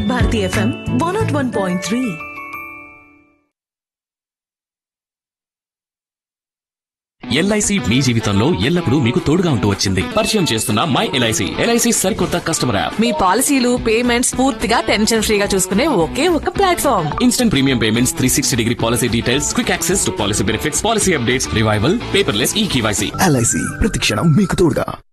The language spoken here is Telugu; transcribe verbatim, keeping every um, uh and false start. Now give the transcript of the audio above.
Bharati FM one not one point three. LIC మీ జీవితంలో ఎల్లప్పుడూ మీకు తోడుగా ఉంటూ వచ్చింది. పరిచయం చేస్తున్న మై ఎల్ఐసి ఎల్ఐసి సరికొత్త కస్టమర్ యాప్. మీ పాలసీలు పేమెంట్స్ పూర్తిగా టెన్షన్ ఫ్రీగా చూసుకునే ఒకే ఒక platform. Instant premium payments, three sixty degree policy details, quick access to policy benefits, policy updates, revival, paperless ఈ కేవైసీ. ఎల్ఐసి ప్రతి క్షణం మీకు తోడుగా.